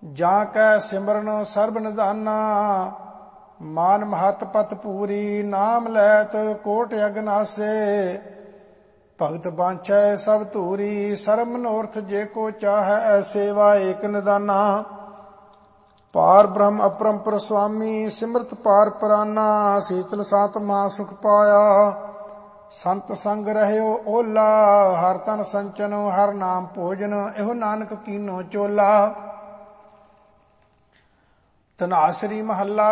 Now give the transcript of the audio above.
ਜਾਂ ਕੈ ਸਿਮਰਨ ਸਰਬ ਨਿਧਾਨਾ। ਮਾਨ ਮਹਤ ਪਤ ਪੂਰੀ ਨਾਮ ਲੈਤ ਕੋਟ ਅਗਨਾਸੇ। ਭਗਤ ਬਾਂਛੈ ਸਭ ਧੂਰੀ ਸਰਬ ਮਨੋਰਥ ਜੇ ਕੋ ਚਾਹੈ ਸੇਵਾ ਏਕ ਨਿਦਾਨਾ। ਪਾਰ ਬ੍ਰਹਮ ਅਪਰੰਪਰ ਸੁਆਮੀ ਸਿਮਰਤ ਪਾਰ ਪਰਾਨਾ। ਸੀਤਲ ਸਾਤਮਾ ਸੁਖ ਪਾਇਆ ਸੰਤ ਸੰਗ ਰਹਿਓ ਓਲਾ। ਹਰ ਤਨ ਸੰਚਨ ਹਰ ਨਾਮ ਭੋਜਨ ਇਹੋ ਨਾਨਕ ਕੀਨੋ ਚੋਲਾ। ਧਨਾਸਰੀ ਮਹੱਲਾ